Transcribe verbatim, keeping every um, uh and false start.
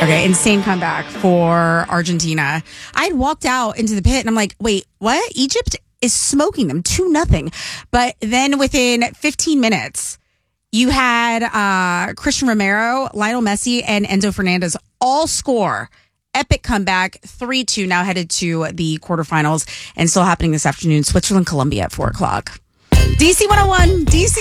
Okay, insane comeback for Argentina. I had walked out into the pit and I'm like, wait, what? Egypt is smoking them two nothing. But then within fifteen minutes, you had uh, Christian Romero, Lionel Messi, and Enzo Fernandez all score. Epic comeback, three two, now headed to the quarterfinals and still happening this afternoon. Switzerland, Colombia at four o'clock. D C one oh one, D C